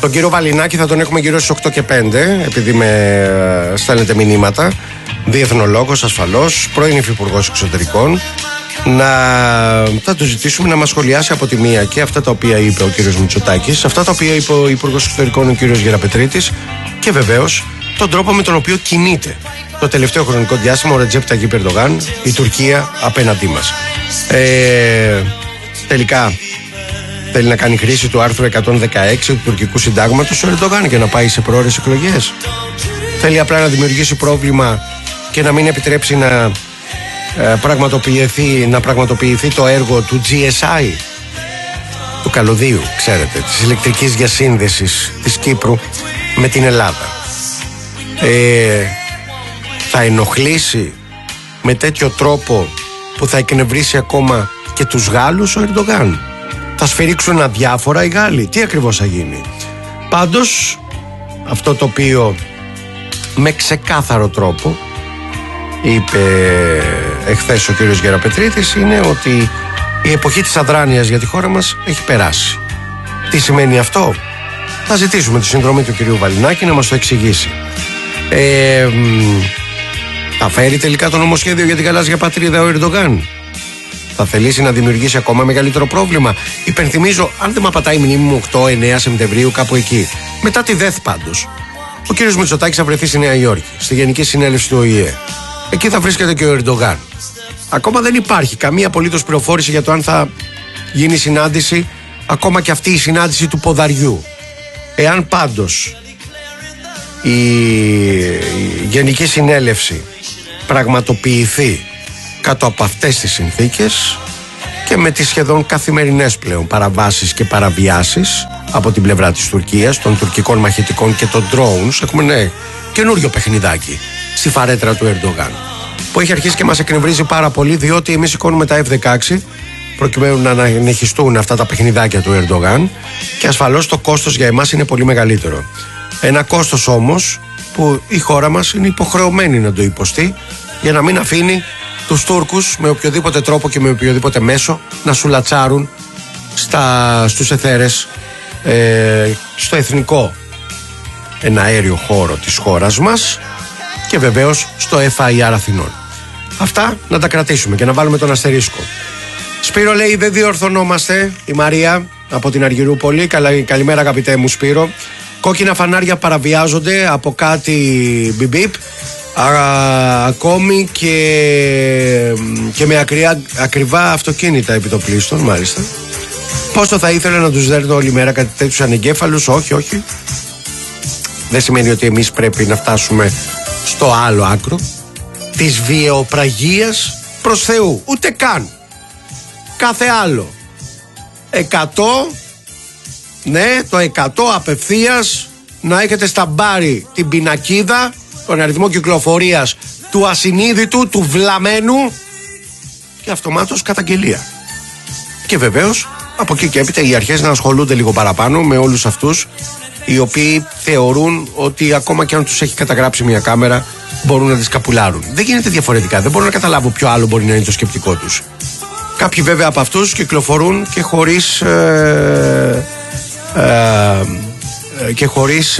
Τον κύριο Βαλινάκη θα τον έχουμε γύρω στις 8 και 5, επειδή με στέλνετε μηνύματα. Διεθνολόγος ασφαλώς, πρώην υφυπουργός εξωτερικών. Θα του ζητήσουμε να μας σχολιάσει από τη μία και αυτά τα οποία είπε ο κύριος Μητσοτάκης, αυτά τα οποία είπε ο υπουργός εξωτερικών ο κύριος Γεραπετρίτης, και βεβαίως τον τρόπο με τον οποίο κινείται το τελευταίο χρονικό διάστημα ο Ρετζέπ Ταγιίπ Ερντογάν, η Τουρκία απέναντί μας. Τελικά θέλει να κάνει χρήση του άρθρου 116 του τουρκικού συντάγματος ο Ερντογάν για να πάει σε προώρες εκλογές. Θέλει απλά να δημιουργήσει πρόβλημα και να μην επιτρέψει να πραγματοποιηθεί το έργο του GSI, του καλωδίου, ξέρετε, της ηλεκτρικής διασύνδεσης της Κύπρου με την Ελλάδα. Θα ενοχλήσει με τέτοιο τρόπο που θα εκνευρίσει ακόμα και τους Γάλλους ο Ερντογάν. Θα σφυρίξουν αδιάφορα οι Γάλλοι. Τι ακριβώς θα γίνει? Πάντως αυτό το οποίο με ξεκάθαρο τρόπο είπε εχθές ο κύριος Γεραπετρίτης είναι ότι η εποχή της αδράνειας για τη χώρα μας έχει περάσει. Τι σημαίνει αυτό? Θα ζητήσουμε τη συνδρομή του κυρίου Βαλινάκη να μας το εξηγήσει. Θα φέρει τελικά το νομοσχέδιο για την γαλάζια πατρίδα ο Ερντογάν? Θα θελήσει να δημιουργήσει ακόμα μεγαλύτερο πρόβλημα? Υπενθυμίζω, αν δεν με απατάει η μνήμη μου, 8-9 Σεπτεμβρίου, κάπου εκεί, μετά τη ΔΕΘ πάντως, ο κύριος Μητσοτάκης θα βρεθεί στη Νέα Υόρκη, στη Γενική Συνέλευση του ΟΗΕ. Εκεί θα βρίσκεται και ο Ερντογάν. Ακόμα δεν υπάρχει καμία απολύτως πληροφόρηση για το αν θα γίνει συνάντηση, ακόμα και αυτή η συνάντηση του ποδαριού. Εάν πάντως η Γενική Συνέλευση πραγματοποιηθεί κάτω από αυτές τις συνθήκες και με τις σχεδόν καθημερινές πλέον παραβάσεις και παραβιάσεις από την πλευρά της Τουρκίας, των τουρκικών μαχητικών και των drones, έχουμε καινούριο παιχνιδάκι στη φαρέτρα του Ερντογάν, που έχει αρχίσει και μας εκνευρίζει πάρα πολύ, διότι εμείς σηκώνουμε τα F-16 προκειμένου να ανεχιστούν αυτά τα παιχνιδάκια του Ερντογάν, και ασφαλώς το κόστος για εμάς είναι πολύ μεγαλύτερο. Ένα κόστος όμως που η χώρα μας είναι υποχρεωμένη να το υποστεί, για να μην αφήνει τους Τούρκους με οποιοδήποτε τρόπο και με οποιοδήποτε μέσο να σουλατσάρουν στους εθέρες, στο εθνικό εναέριο χώρο της χώρας μας και βεβαίως στο FIR Αθηνών. Αυτά να τα κρατήσουμε και να βάλουμε τον αστερίσκο. Σπύρο λέει δεν διορθωνόμαστε, η Μαρία από την Αργυρούπολη. Καλημέρα αγαπητέ μου Σπύρο. Κόκκινα φανάρια παραβιάζονται από κάτι μπιμπιπ, ακόμη και με ακριβά αυτοκίνητα επιτοπλίστων, μάλιστα. Πόσο θα ήθελα να τους δέρνω όλη μέρα κάτι τέτοιους ανεγκέφαλους? Όχι. Δεν σημαίνει ότι εμείς πρέπει να φτάσουμε στο άλλο άκρο της βιαιοπραγίας προς Θεού. Ούτε καν. Κάθε άλλο. 100, ναι, το 100 απευθείας, να έχετε στα μπάρι την πινακίδα, τον αριθμό κυκλοφορίας του ασυνείδητου, του βλαμένου, και αυτομάτως καταγγελία. Και βεβαίως από εκεί και έπειτα οι αρχές να ασχολούνται λίγο παραπάνω με όλους αυτούς οι οποίοι θεωρούν ότι ακόμα και αν τους έχει καταγράψει μια κάμερα μπορούν να τις καπουλάρουν. Δεν γίνεται διαφορετικά. Δεν μπορώ να καταλάβω ποιο άλλο μπορεί να είναι το σκεπτικό τους. Κάποιοι βέβαια από αυτούς κυκλοφορούν και χωρίς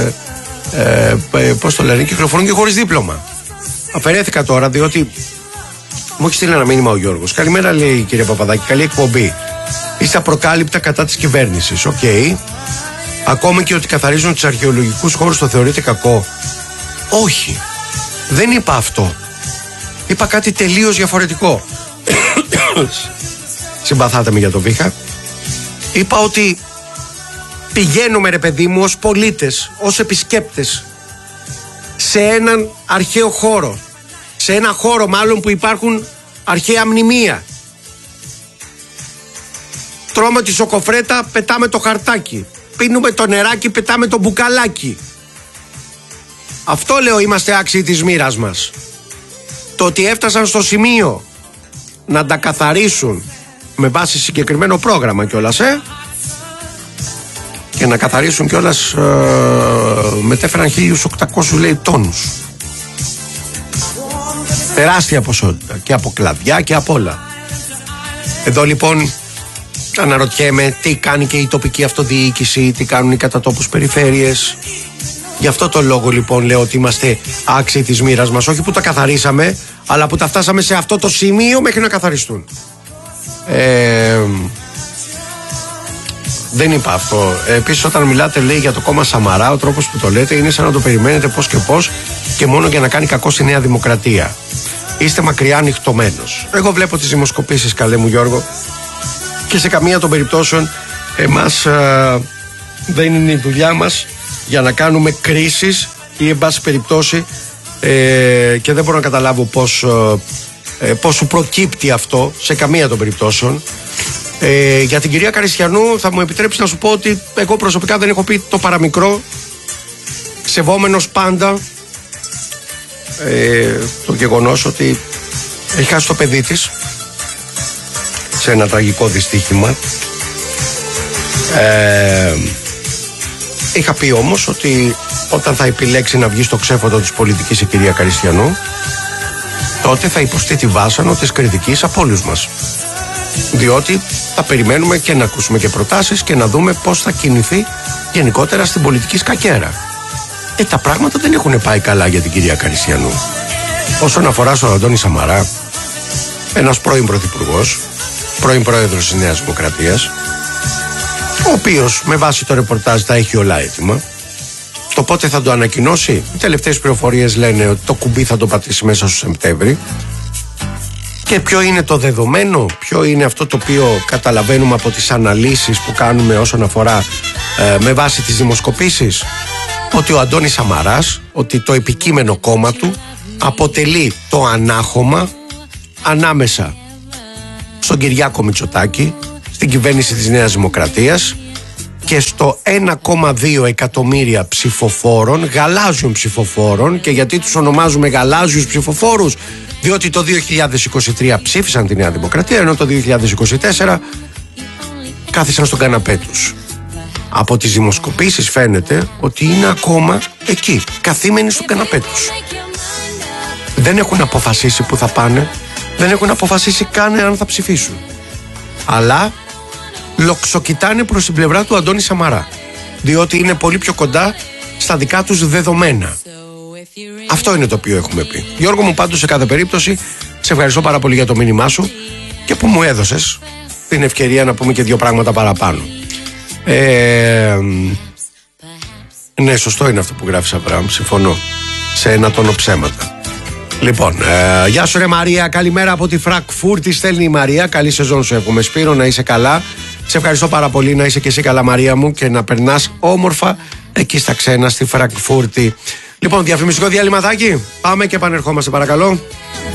πώς το λένε, κυκλοφορούν και χωρίς δίπλωμα. Αφαιρέθηκα τώρα διότι μου έχει στείλει ένα μήνυμα ο Γιώργος. Καλημέρα, λέει, κύριε Παπαδάκη, καλή εκπομπή. Είστε απροκάλυπτα κατά της κυβέρνησης. Οκ. Ακόμη και ότι καθαρίζουν τους αρχαιολογικούς χώρους το θεωρείτε κακό? Όχι. Δεν είπα αυτό. Είπα κάτι τελείως διαφορετικό. Συμπαθάτε με για το βήχα. Είπα ότι πηγαίνουμε, ρε παιδί μου, ως πολίτες, ως επισκέπτες σε έναν αρχαίο χώρο, σε ένα χώρο μάλλον που υπάρχουν αρχαία μνημεία. Τρώμε τη σοκοφρέτα, πετάμε το χαρτάκι. Πίνουμε το νεράκι, πετάμε το μπουκαλάκι. Αυτό λέω, είμαστε άξιοι της μοίρας μας. Το ότι έφτασαν στο σημείο να τα καθαρίσουν με βάση συγκεκριμένο πρόγραμμα κιόλας, και να καθαρίσουν κιόλας, μετέφεραν 1.800, λέει, τόνους. Τεράστια ποσότητα και από κλαδιά και από όλα. Εδώ λοιπόν Αναρωτιέμαι τι κάνει και η τοπική αυτοδιοίκηση, τι κάνουν οι κατατόπους περιφέρειες. Γι' αυτό το λόγο λοιπόν λέω ότι είμαστε άξιοι της μοίρας μας. Όχι που τα καθαρίσαμε, αλλά που τα φτάσαμε σε αυτό το σημείο μέχρι να καθαριστούν. Δεν είπα αυτό. Επίσης, όταν μιλάτε, λέει, για το κόμμα Σαμαρά, ο τρόπος που το λέτε είναι σαν να το περιμένετε πώς και πώς και μόνο για να κάνει κακό στη Νέα Δημοκρατία. Είστε μακριά ανοιχτωμένος. Εγώ βλέπω τις δημοσκοπήσεις, καλέ μου Γιώργο, και σε καμία των περιπτώσεων εμάς δεν είναι η δουλειά μας για να κάνουμε κρίσεις ή εν πάση περιπτώσει και δεν μπορώ να καταλάβω πώς σου προκύπτει αυτό σε καμία των περιπτώσεων. Για την κυρία Καριστιανού θα μου επιτρέψει να σου πω ότι εγώ προσωπικά δεν έχω πει το παραμικρό, σεβόμενος πάντα το γεγονός ότι έχει χάσει το παιδί της σε ένα τραγικό δυστύχημα. Είχα πει όμως ότι όταν θα επιλέξει να βγει στο ξέφωτο της πολιτικής η κυρία Καριστιανού, τότε θα υποστεί τη βάσανο της κριτικής από όλους μας. Διότι θα περιμένουμε και να ακούσουμε και προτάσεις και να δούμε πώς θα κινηθεί γενικότερα στην πολιτική σκακέρα. Τα πράγματα δεν έχουν πάει καλά για την κυρία Καριστιανού. Όσον αφορά στον Αντώνη Σαμαρά, ένας πρώην πρωθυπουργός, πρώην πρόεδρος της Νέας Δημοκρατίας, ο οποίος με βάση το ρεπορτάζ τα έχει όλα έτοιμα. Το πότε θα το ανακοινώσει, οι τελευταίες πληροφορίες λένε ότι το κουμπί θα το πατήσει μέσα στο Σεπτέμβρη. Και ποιο είναι το δεδομένο, ποιο είναι αυτό το οποίο καταλαβαίνουμε από τις αναλύσεις που κάνουμε όσον αφορά με βάση τις δημοσκοπήσεις, ότι ο Αντώνης Σαμαράς, ότι το επικείμενο κόμμα του αποτελεί το ανάχωμα ανάμεσα στον Κυριάκο Μητσοτάκη, στην κυβέρνηση της Νέας Δημοκρατίας και στο 1,2 εκατομμύρια ψηφοφόρων, γαλάζιων ψηφοφόρων. Και γιατί τους ονομάζουμε γαλάζιους ψηφοφόρους? Διότι το 2023 ψήφισαν τη Νέα Δημοκρατία, ενώ το 2024 κάθισαν στον καναπέ τους. Από τις δημοσκοπήσεις φαίνεται ότι είναι ακόμα εκεί, καθήμενοι στον καναπέ τους. Δεν έχουν αποφασίσει που θα πάνε, δεν έχουν αποφασίσει καν αν θα ψηφίσουν. Αλλά λοξοκοιτάνε προς την πλευρά του Αντώνη Σαμαρά, διότι είναι πολύ πιο κοντά στα δικά τους δεδομένα. Αυτό είναι το οποίο έχουμε πει. Γιώργο μου, πάντως σε κάθε περίπτωση σε ευχαριστώ πάρα πολύ για το μήνυμά σου και που μου έδωσες την ευκαιρία να πούμε και δύο πράγματα παραπάνω. Ναι, σωστό είναι αυτό που γράφεις, Αβραάμ, συμφωνώ. Σε ένα τόνο ψέματα. Λοιπόν, γεια σου ρε Μαρία, καλημέρα από τη Φραγκφούρτη, στέλνει η Μαρία. Καλή σεζόν σου εύχομαι, Σπύρο, να είσαι καλά. Σε ευχαριστώ πάρα πολύ, να είσαι και εσύ καλά, Μαρία μου, και να περνάς όμορφα εκεί στα ξένα στη Φραγκφούρτη. Λοιπόν, διαφημιστικό διαλυματάκι, πάμε και επανερχόμαστε, παρακαλώ.